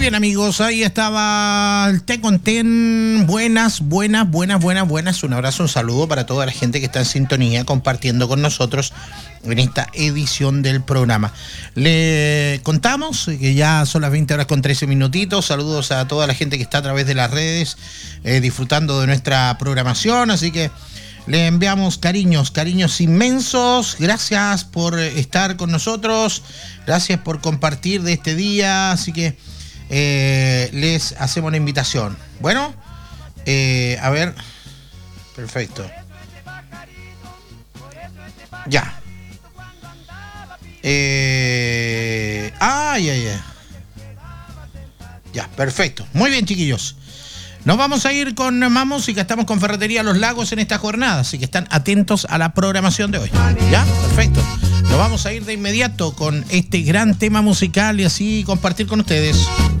bien, amigos, ahí estaba el Té con Ten. Buenas. Un abrazo, un saludo para toda la gente que está en sintonía compartiendo con nosotros en esta edición del programa. Le contamos que ya son las 20 horas con 13 minutitos. Saludos a toda la gente que está a través de las redes disfrutando de nuestra programación. Así que le enviamos cariños inmensos. Gracias por estar con nosotros. Gracias por compartir de este día. Así que les hacemos una invitación. Bueno, a ver. Perfecto. Ya. Ya, perfecto. Muy bien, chiquillos. Nos vamos a ir con más música. Estamos con Ferretería Los Lagos en esta jornada, así que están atentos a la programación de hoy. ¿Ya? Perfecto. Nos vamos a ir de inmediato con este gran tema musical y así compartir con ustedes.